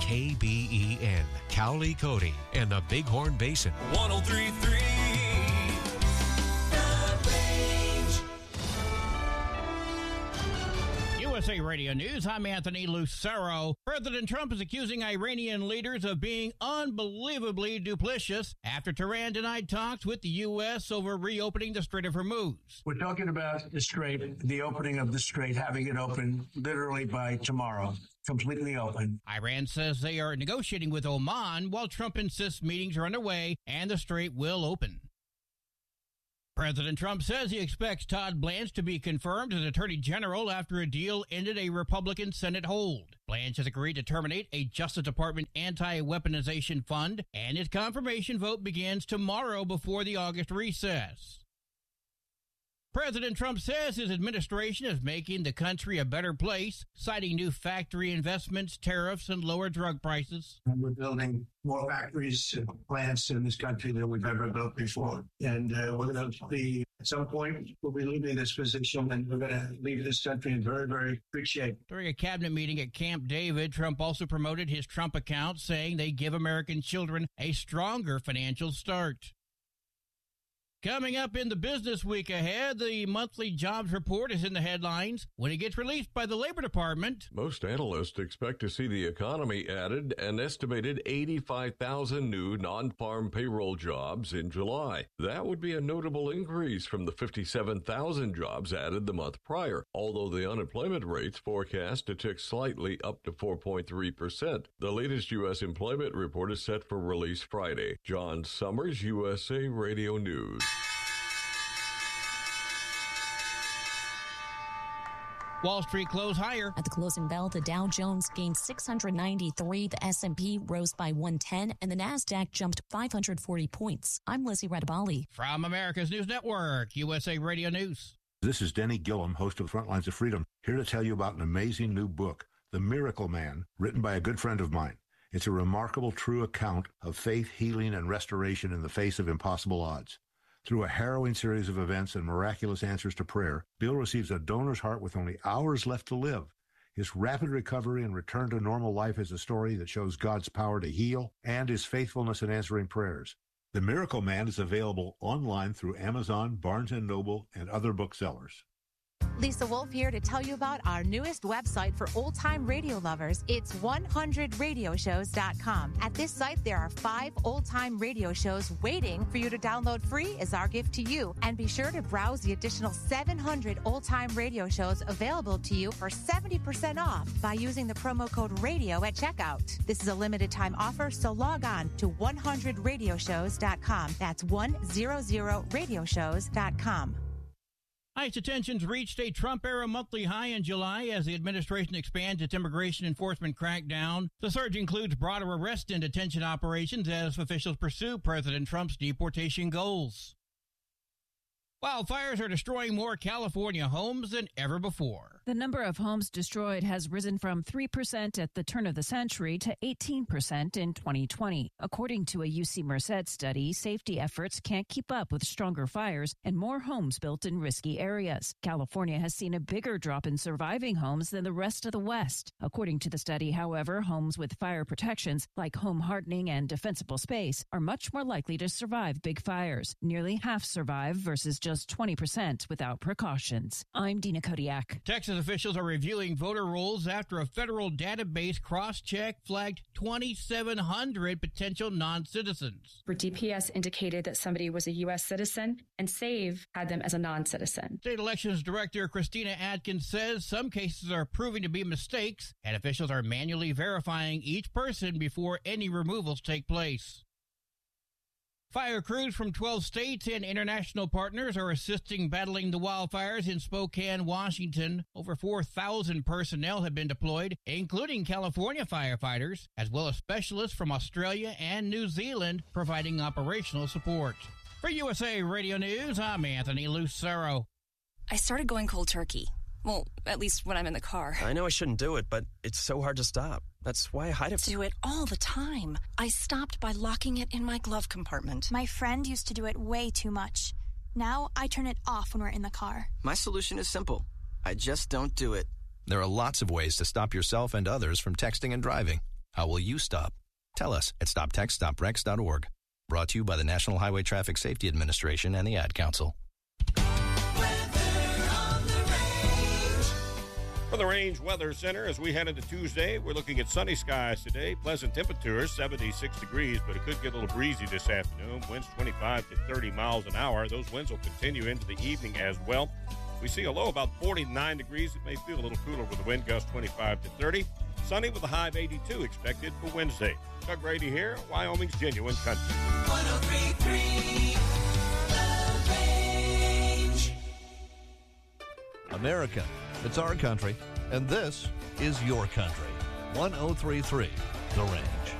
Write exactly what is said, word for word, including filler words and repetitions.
K B E N, Cowley, Cody, and the Bighorn Basin. one oh three point three U S A Radio News, I'm Anthony Lucero. President Trump is accusing Iranian leaders of being unbelievably duplicitous after Tehran denied talks with the U S over reopening the Strait of Hormuz. We're talking about the Strait, the opening of the Strait, having it open literally by tomorrow, completely open. Iran says they are negotiating with Oman, while Trump insists meetings are underway and the Strait will open. President Trump says he expects Todd Blanche to be confirmed as Attorney General after a deal ended a Republican Senate hold. Blanche has agreed to terminate a Justice Department anti-weaponization fund, and his confirmation vote begins tomorrow before the August recess. President Trump says his administration is making the country a better place, citing new factory investments, tariffs, and lower drug prices. And we're building more factories and plants in this country than we've ever built before. And uh, we're going to be, at some point, we'll be leaving this position, and we're going to leave this country in very, very good shape. During a cabinet meeting at Camp David, Trump also promoted his Trump account, saying they give American children a stronger financial start. Coming up in the business week ahead, the monthly jobs report is in the headlines when it gets released by the Labor Department. Most analysts expect to see the economy added an estimated eighty-five thousand new non-farm payroll jobs in July. That would be a notable increase from the fifty-seven thousand jobs added the month prior, although the unemployment rate's forecast to tick slightly up to four point three percent. The latest U S employment report is set for release Friday. John Summers, U S A Radio News. Wall Street closed higher. At the closing bell, the Dow Jones gained six hundred ninety-three, the S and P rose by one ten, and the NASDAQ jumped five hundred forty points. I'm Lizzie Radabali. From America's News Network, U S A Radio News. This is Denny Gillum, host of Front Lines of Freedom, here to tell you about an amazing new book, The Miracle Man, written by a good friend of mine. It's a remarkable, true account of faith, healing, and restoration in the face of impossible odds. Through a harrowing series of events and miraculous answers to prayer, Bill receives a donor's heart with only hours left to live. His rapid recovery and return to normal life is a story that shows God's power to heal and his faithfulness in answering prayers. The Miracle Man is available online through Amazon, Barnes and Noble, and other booksellers. Lisa Wolf here to tell you about our newest website for old-time radio lovers. It's one hundred radio shows dot com. At this site, there are five old-time radio shows waiting for you to download free as our gift to you. And be sure to browse the additional seven hundred old-time radio shows available to you for seventy percent off by using the promo code RADIO at checkout. This is a limited-time offer, so log on to one hundred radio shows dot com. That's one hundred radio shows dot com. ICE detentions reached a Trump-era monthly high in July as the administration expands its immigration enforcement crackdown. The surge includes broader arrest and detention operations as officials pursue President Trump's deportation goals. Wildfires are destroying more California homes than ever before. The number of homes destroyed has risen from three percent at the turn of the century to eighteen percent in twenty twenty. According to a U C Merced study, safety efforts can't keep up with stronger fires and more homes built in risky areas. California has seen a bigger drop in surviving homes than the rest of the West. According to the study, however, homes with fire protections, like home hardening and defensible space, are much more likely to survive big fires. Nearly half survive versus just twenty percent without precautions. I'm Dina Kodiak. Texas officials are reviewing voter rolls after a federal database cross-check flagged twenty-seven hundred potential non-citizens. Where D P S indicated that somebody was a U S citizen and SAVE had them as a non-citizen. State Elections Director Christina Atkins says some cases are proving to be mistakes and officials are manually verifying each person before any removals take place. Fire crews from twelve states and international partners are assisting battling the wildfires in Spokane, Washington. Over four thousand personnel have been deployed, including California firefighters, as well as specialists from Australia and New Zealand providing operational support. For U S A Radio News, I'm Anthony Lucero. I started going cold turkey. Well, at least when I'm in the car. I know I shouldn't do it, but it's so hard to stop. That's why I hide it. Do it all the time. I stopped by locking it in my glove compartment. My friend used to do it way too much. Now I turn it off when we're in the car. My solution is simple. I just don't do it. There are lots of ways to stop yourself and others from texting and driving. How will you stop? Tell us at stop text stop rex dot org. Brought to you by the National Highway Traffic Safety Administration and the Ad Council. From the Range Weather Center, as we head into Tuesday, we're looking at sunny skies today. Pleasant temperatures, seventy-six degrees, but it could get a little breezy this afternoon. Winds twenty-five to thirty miles an hour. Those winds will continue into the evening as well. We see a low about forty-nine degrees. It may feel a little cooler with the wind gust twenty-five to thirty. Sunny with a high of eighty-two expected for Wednesday. Doug Brady here, Wyoming's Genuine Country. one oh three point three The Range. America, it's our country, and this is your country. one oh three point three The Range.